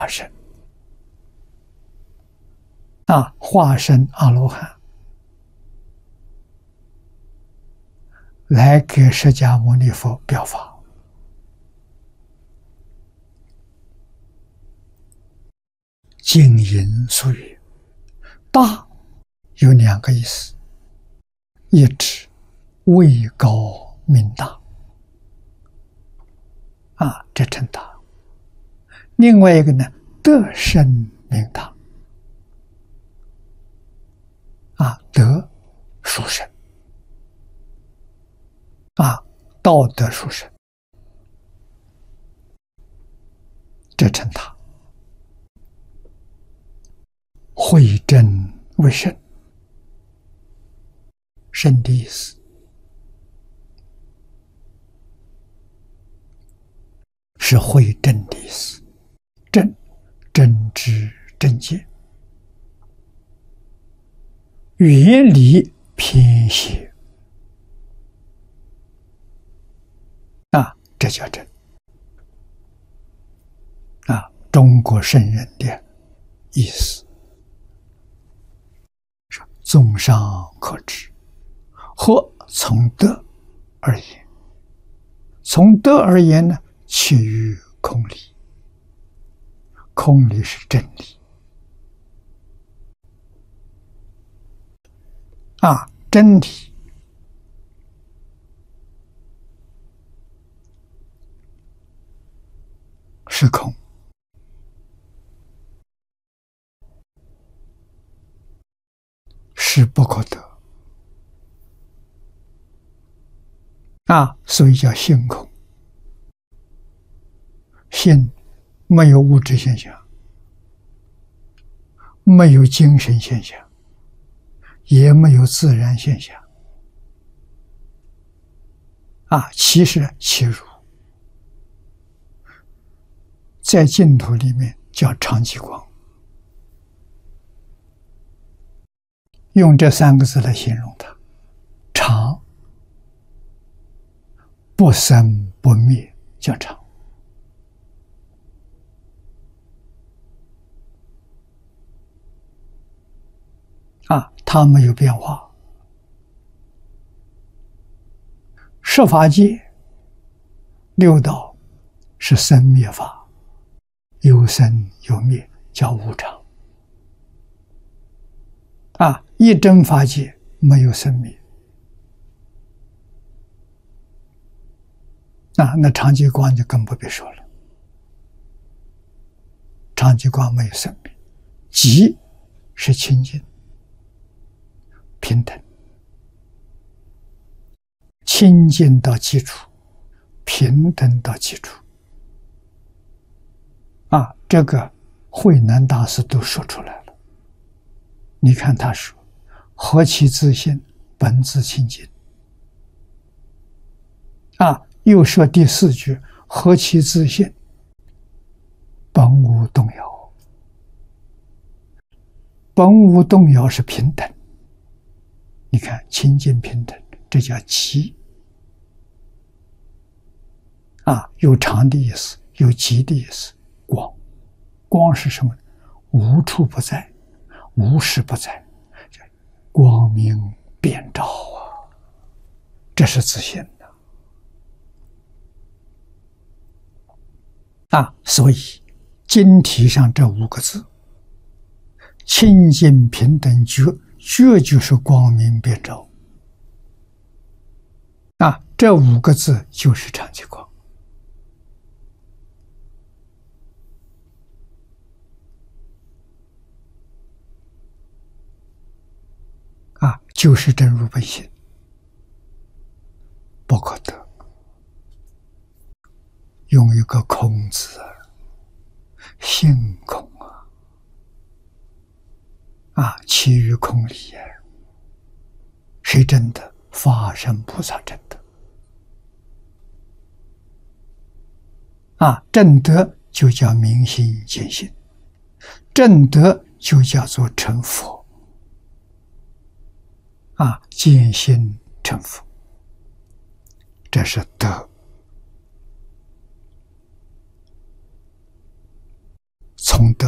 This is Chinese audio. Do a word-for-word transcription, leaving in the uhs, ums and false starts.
身啊，化身阿罗汉来给释迦牟尼佛表法。经引俗语，大有两个意思，一指位高名大啊，这称大；另外一个呢，德深名大啊，德殊胜啊，道德殊胜，这称大。慧真为圣，圣的意思是慧真的意思，真真知真见，远离偏邪啊，这叫真啊，中国圣人的意思。综上可知，或从德而言，从德而言呢，其于空理。空理是真理啊，真理是空，是不可得啊，所以叫性空。性没有物质现象，没有精神现象，也没有自然现象啊，其实其如，在净土里面叫常寂光，用这三个字来形容它：常，不生不灭，叫常啊，它没有变化。十法界六道是生灭法，有生有灭，叫无常啊。一真法界没有生灭啊，那常寂光就更不必说了。常寂光没有生灭，寂是清净平等，清净到基础，平等到基础啊，这个慧能大师都说出来了。你看他说：何其自性，本自清净啊。又说第四句：何其自性，本无动摇。本无动摇是平等，你看清净平等，这叫极啊，有常的意思，有极的意思。光，光是什么？无处不在，无时不在，光明遍照啊，这是自性的啊。所以经题上这五个字，清净平等觉，觉就是光明遍照啊，这五个字就是常寂光啊，就是真如本性，不可得。用一个空字，性空啊，啊，其余空理啊，谁真的？法身菩萨真的啊，正德就叫明心见性，正德就叫做成佛啊，见性成佛，这是德。 从德